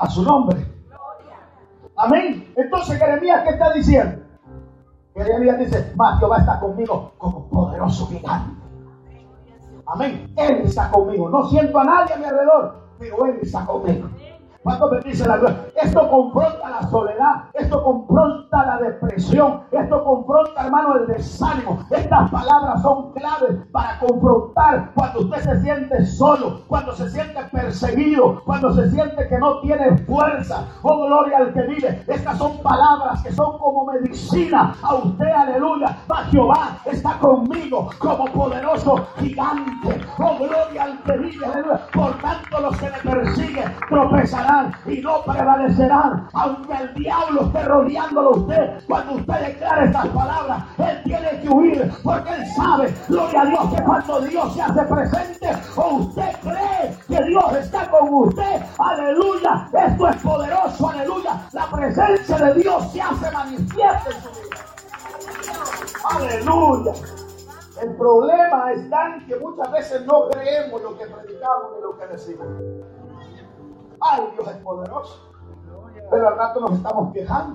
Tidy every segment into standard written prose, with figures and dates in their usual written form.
A su nombre. Amén. Entonces Jeremías, ¿qué está diciendo? Jeremías dice, mas Jehová está conmigo como poderoso gigante. Amén. Él está conmigo. No siento a nadie a mi alrededor, pero Él está conmigo. ¿Cuánto bendice la gloria? Esto confronta la soledad, esto confronta la depresión, esto confronta, hermano, el desánimo. Estas palabras son claves para confrontar cuando usted se siente solo, cuando se siente perseguido, cuando se siente que no tiene fuerza. Oh, gloria al que vive. Estas son palabras que son como medicina a usted, aleluya. Mas Jehová está conmigo como poderoso gigante. Oh, gloria al que vive, aleluya. Por tanto, los que me persiguen tropezarán y no prevalecerán, aunque el diablo esté rodeándolo a usted. Cuando usted declara estas palabras, él tiene que huir, porque él sabe, gloria a Dios, que cuando Dios se hace presente o usted cree que Dios está con usted, aleluya, esto es poderoso, aleluya, la presencia de Dios se hace manifiesta en su vida, aleluya. El problema está en que muchas veces no creemos lo que predicamos ni lo que decimos. Ay, Dios es poderoso. Pero al rato nos estamos quejando.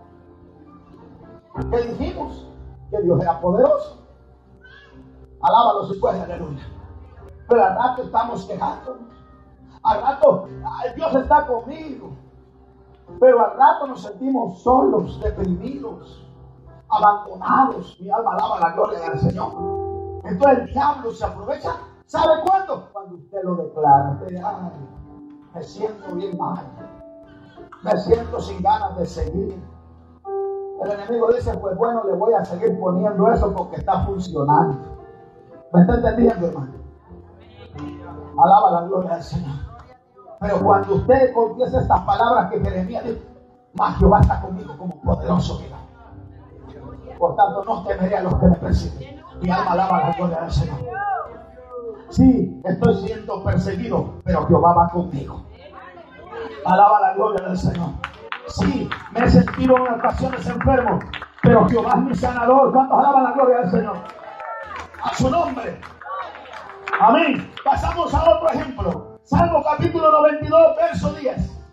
¿Qué dijimos? Que Dios era poderoso. Alábalo si puedes, aleluya. Pero al rato estamos quejando. Al rato, ay, Dios está conmigo. Pero al rato nos sentimos solos, deprimidos, abandonados. Mi alma alaba la gloria del Señor. Entonces el diablo se aprovecha. ¿Sabe cuándo? Cuando usted lo declara. Ay, me siento bien mal, me siento sin ganas de seguir. El enemigo dice, pues bueno, le voy a seguir poniendo eso porque está funcionando. ¿Me está entendiendo, hermano? Alaba la gloria del Señor. Pero cuando usted confiesa estas palabras que Jeremías dice, mas Jehová está conmigo como poderoso gigante. Por tanto, no temeré a los que me persiguen. Mi alma alaba la gloria del Señor. Sí, estoy siendo perseguido, pero Jehová va conmigo. Alaba la gloria del Señor. Sí, me he sentido en ocasiones enfermo, pero Jehová es mi sanador. ¿Cuántos alaban la gloria del Señor? A su nombre. Amén. Pasamos a otro ejemplo. Salmo capítulo 92, verso 10.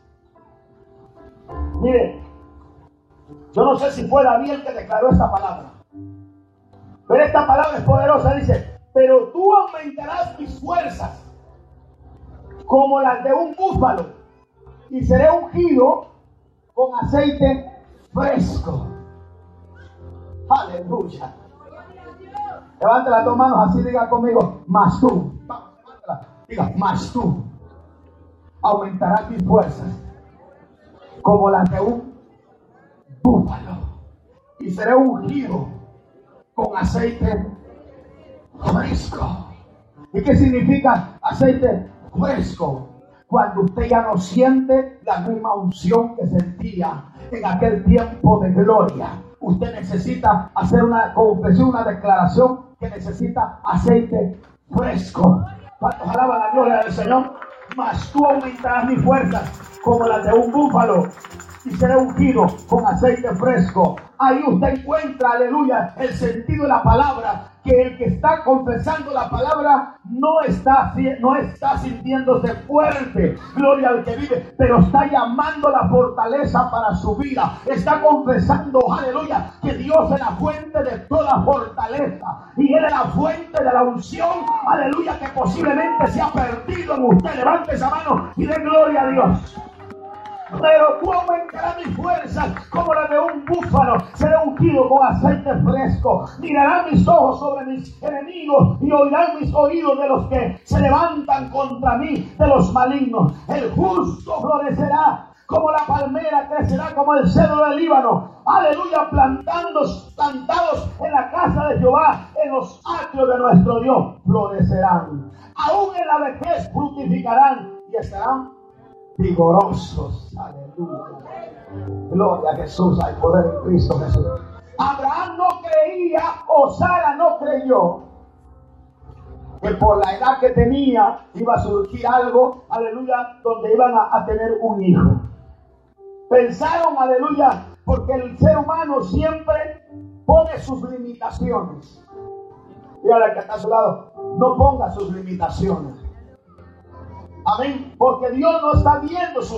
Mire, yo no sé si fue David el que declaró esta palabra, pero esta palabra es poderosa. Dice, pero tú aumentarás mis fuerzas como las de un búfalo, y seré ungido con aceite fresco. Aleluya. Levante las dos manos así, diga conmigo, mas tú. Diga, mas tú aumentarás mis fuerzas como las de un búfalo, y seré ungido con aceite fresco. ¿Y qué significa aceite fresco? Cuando usted ya no siente la misma unción que sentía en aquel tiempo de gloria. Usted necesita hacer una confesión, una declaración que necesita aceite fresco. ¿Cuántos alaban la gloria del Señor? Mas tú aumentarás mis fuerzas como las de un búfalo, y seré ungido con aceite fresco. Ahí usted encuentra, aleluya, el sentido de la palabra, que el que está confesando la palabra no está sintiéndose fuerte, gloria al que vive, pero está llamando la fortaleza para su vida. Está confesando, aleluya, que Dios es la fuente de toda fortaleza, y Él es la fuente de la unción, aleluya, que posiblemente se ha perdido en usted. Levante esa mano y dé gloria a Dios. Pero tú aumentarás mis fuerzas como la de un búfalo, seré ungido con aceite fresco. Mirarán mis ojos sobre mis enemigos y oirán mis oídos de los que se levantan contra mí, de los malignos. El justo florecerá como la palmera, crecerá como el cedro del Líbano. Aleluya, plantados en la casa de Jehová, en los atrios de nuestro Dios florecerán. Aún en la vejez fructificarán y estarán vigorosos. Aleluya. Gloria a Jesús. Hay poder en Cristo Jesús. Abraham no creía, o Sara no creyó, que por la edad que tenía iba a surgir algo, aleluya, donde iban a tener un hijo. Pensaron, aleluya, porque el ser humano siempre pone sus limitaciones. Y ahora que está a su lado, no ponga sus limitaciones. Amén. Porque Dios no está viendo sus